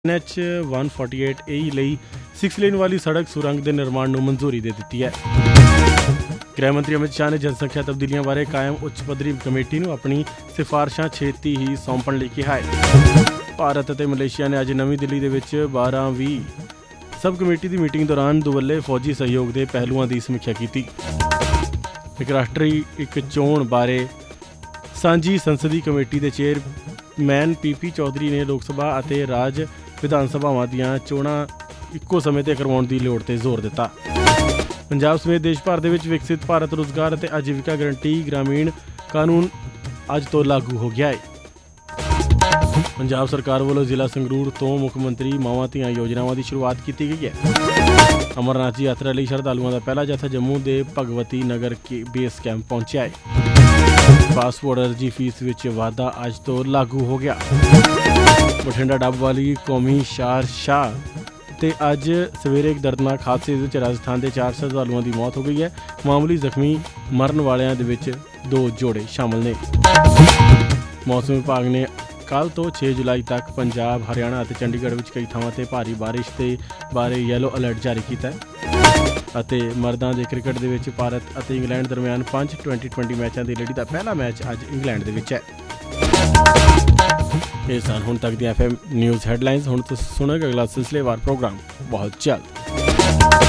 NH 148 AE ਲਈ 6 lane ਵਾਲੀ ਸੜਕ ਸੁਰੰਗ ਦੇ ਨਿਰਮਾਣ ਨੂੰ ਮਨਜ਼ੂਰੀ ਦੇ ਦਿੱਤੀ ਹੈ। ਗ੍ਰਹਿ ਮੰਤਰੀ ਅਮਿਤ ਸ਼ਾਹ ਨੇ ਜਨਸੰਖਿਆ ਤਬਦੀਲੀਆਂ ਬਾਰੇ ਕਾਇਮ ਉੱਚ ਪੱਧਰੀ ਕਮੇਟੀ ਨੂੰ ਆਪਣੀ ਸਿਫਾਰਸ਼ਾਂ ਛੇਤੀ ਹੀ ਸੌਂਪਣ ਲਈ ਕਿਹਾ ਹੈ। ਭਾਰਤ ਅਤੇ ਮਲੇਸ਼ੀਆ ਨੇ ਅੱਜ ਨਵੀਂ ਦਿੱਲੀ ਦੇ ਵਿੱਚ 12ਵੀਂ ਸਬ ਕਮੇਟੀ ਦੀ ਮੀਟਿੰਗ ਦੌਰਾਨ ਦੁਵੱਲੇ ਫੌਜੀ ਸਹਿਯੋਗ ਦੇ ਪਹਿਲੂਆਂ ਦੀ ਸਮੀਖਿਆ ਕੀਤੀ। ਇੱਕ ਰਾਸ਼ਟਰੀ ਇੱਕ ਚੋਣ ਬਾਰੇ ਸਾਂਝੀ ਸੰਸਦੀ ਕਮੇਟੀ ਦੇ ਚੇਅਰਮੈਨ PP ਚੌਧਰੀ ਨੇ ਲੋਕ ਸਭਾ ਅਤੇ ਰਾਜ ਵਿਧਾਨ ਸਭਾਵਾਂ ਦੀਆਂ ਚੋਣਾਂ ਇੱਕੋ ਸਮੇਂ 'ਤੇ ਕਰਵਾਉਣ ਦੀ ਲੋੜ 'ਤੇ ਜ਼ੋਰ ਦਿੱਤਾ। ਪੰਜਾਬ ਸਮੇਤ ਦੇਸ਼ ਭਰ ਦੇ ਵਿੱਚ ਵਿਕਸਿਤ ਭਾਰਤ ਰੁਜ਼ਗਾਰ ਅਤੇ ਆਜੀਵਿਕਾ ਗਰੰਟੀ ਗ੍ਰਾਮੀਣ ਕਾਨੂੰਨ ਅੱਜ ਤੋਂ ਲਾਗੂ ਹੋ ਗਿਆ ਹੈ। ਪੰਜਾਬ ਸਰਕਾਰ ਵੱਲੋਂ ਜ਼ਿਲ੍ਹਾ ਸੰਗਰੂਰ ਤੋਂ ਮੁੱਖ ਮੰਤਰੀ ਮਾਵਾਂ ਧੀਆਂ ਯੋਜਨਾਵਾਂ ਦੀ ਸ਼ੁਰੂਆਤ ਕੀਤੀ ਗਈ ਹੈ। ਅਮਰਨਾਥ ਜੀ ਯਾਤਰਾ ਲਈ ਸ਼ਰਧਾਲੂਆਂ ਦਾ ਪਹਿਲਾ ਜੱਥਾ ਜੰਮੂ ਦੇ ਭਗਵਤੀ ਨਗਰ ਬੇਸ ਕੈਂਪ ਪਹੁੰਚਿਆ ਹੈ। ਪਾਸਪੋਰਟ ਅਰਜੀ ਫੀਸ ਵਿੱਚ ਵਾਧਾ ਅੱਜ ਤੋਂ ਲਾਗੂ ਹੋ ਗਿਆ। ਬਠਿੰਡਾ ਡੱਬ ਵਾਲੀ ਕੌਮੀ ਸ਼ਾਹ ਤੇ ਅੱਜ ਸਵੇਰੇ ਇੱਕ ਦਰਦਨਾਕ ਹਾਦਸੇ ਵਿੱਚ ਰਾਜਸਥਾਨ ਦੇ 4 ਸ਼ਰਧਾਲੂਆਂ ਦੀ ਮੌਤ ਹੋ ਗਈ ਹੈ। ਮਾਮੂਲੀ ਜ਼ਖਮੀ ਮਰਨ ਵਾਲਿਆਂ ਦੇ ਵਿੱਚ 2 ਜੋੜੇ ਸ਼ਾਮਲ ਨੇ। ਮੌਸਮ ਵਿਭਾਗ ਨੇ ਕੱਲ੍ਹ ਤੋਂ 6 ਜੁਲਾਈ ਤੱਕ ਪੰਜਾਬ, ਹਰਿਆਣਾ ਅਤੇ ਚੰਡੀਗੜ੍ਹ ਵਿੱਚ ਕਈ ਥਾਵਾਂ 'ਤੇ ਭਾਰੀ ਬਾਰਿਸ਼ ਦੇ ਬਾਰੇ ਯੈਲੋ ਅਲਰਟ ਜਾਰੀ ਕੀਤਾ ਹੈ। ਅਤੇ ਮਰਦਾਂ ਦੇ ਕ੍ਰਿਕਟ ਦੇ ਵਿੱਚ ਭਾਰਤ ਅਤੇ ਇੰਗਲੈਂਡ ਦਰਮਿਆਨ 5 T20 ਮੈਚਾਂ ਦੀ ਲੜੀ ਦਾ ਪਹਿਲਾ ਮੈਚ ਅੱਜ ਇੰਗਲੈਂਡ ਦੇ ਵਿੱਚ ਹੈ। ਇਹ ਸਨ ਹੁਣ ਤੱਕ ਦੀਆਂ FM ਨਿਊਜ਼ ਹੈਡਲਾਈਨਸ। ਹੁਣ ਤੁਸੀਂ ਸੁਣੋਗੇ ਅਗਲਾ ਸਿਲਸਿਲੇਵਾਰ ਪ੍ਰੋਗਰਾਮ ਬਹੁਤ ਜਲਦ।